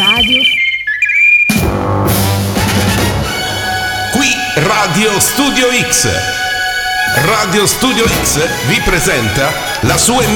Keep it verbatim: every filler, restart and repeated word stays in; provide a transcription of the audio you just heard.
Radio. Qui Radio Studio X. Radio Studio X vi presenta la sua